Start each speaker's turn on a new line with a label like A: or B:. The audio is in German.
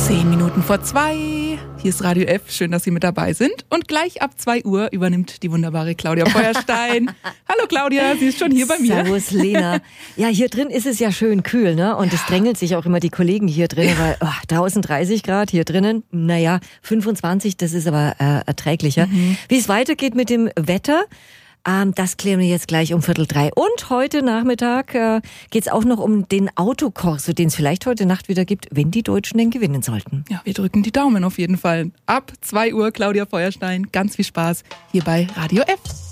A: 10:10. Hier ist Radio F. Schön, dass Sie mit dabei sind. Und gleich ab 2 Uhr übernimmt die wunderbare Claudia Feuerstein. Hallo Claudia, sie ist schon hier bei mir.
B: Servus Lena. Ja, hier drin ist es ja schön kühl, ne? Und es drängeln sich auch immer die Kollegen hier drin, weil draußen 30 Grad, hier drinnen, 25, das ist aber erträglicher. Wie es weitergeht mit dem Wetter, das klären wir jetzt gleich um 2:45. Und heute Nachmittag geht's auch noch um den Autokorso, den es vielleicht heute Nacht wieder gibt, wenn die Deutschen den gewinnen sollten.
A: Ja, wir drücken die Daumen auf jeden Fall. Ab 2 Uhr Claudia Feuerstein. Ganz viel Spaß hier bei Radio F.